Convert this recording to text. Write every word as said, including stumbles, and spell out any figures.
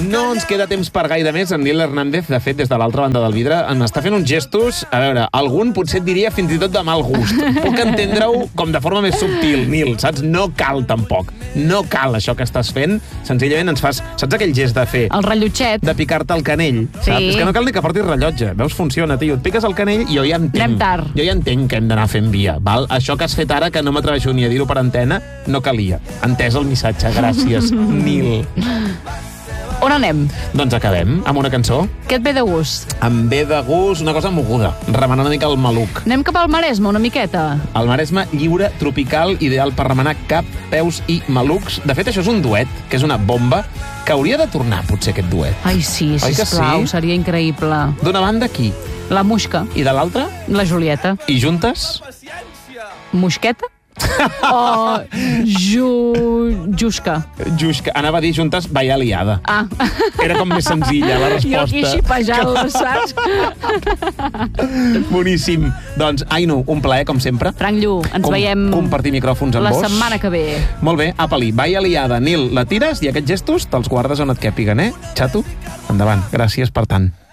No ens queda temps per gaire més. En Nil Hernández, de fet, des de l'altra banda del vidre, en està fent uns gestos, a veure, algun potser et diria fins i tot de mal gust. Puc entendre-ho com de forma més subtil, Nil, saps? No cal, tampoc. No cal això que estàs fent. Senzillament ens fas... Saps aquell gest de fer? El rellotxet. De picar-te el canell, Sí. saps? És que no cal ni que portis rellotge. Veus, funciona, tio. Et piques el canell i jo ja entenc. Anem tard. Jo ja entenc que hem d'anar fent via, val? Això que has fet ara, que no m'atreveixo ni a dir-ho per antena, no calia. Entès el missatge. Gràcies, Nil. On anem? Doncs acabem amb una cançó. Què et ve de gust? Em ve de gust una cosa moguda, remenant una mica el maluc. Anem cap al Maresme, una miqueta. El Maresme lliure, tropical, ideal per remenar cap, peus i malucs. De fet, això és un duet, que és una bomba, que hauria de tornar, potser, aquest duet. Ai, sí, Oi que sisplau, sí? seria increïble. D'una banda, qui? La Muixca, I de l'altra? la Julieta. I juntes? Muixqueta? O Ju... Jusca. Jusca. Anava a dir juntes, vaya liada. Ah. Era com més senzilla, la Jo resposta. aquí xipejant-la, saps? Boníssim. Doncs, Ainu, un plaer, com sempre. Frank Llu, ens Com- veiem compartir micròfons amb la vos. setmana que ve. Molt bé, apa-li, vaya liada. Nil, la tires i aquests gestos te'ls guardes on et quèpiguen, eh? Xato, endavant. Gràcies per tant.